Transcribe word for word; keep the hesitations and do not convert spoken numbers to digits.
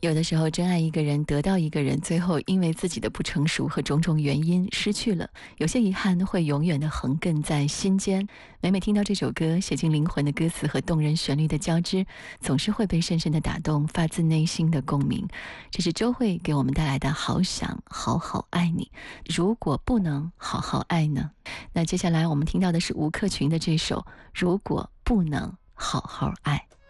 有的时候真爱一个人，得到一个人，最后因为自己的不成熟和种种原因失去了，有些遗憾会永远的横亘在心间。每每听到这首歌写进灵魂的歌词和动人旋律的交织，总是会被深深的打动，发自内心的共鸣。这是周蕙给我们带来的好想好好爱你。如果不能好好爱呢？那接下来我们听到的是吴克群的这首如果不能好好爱。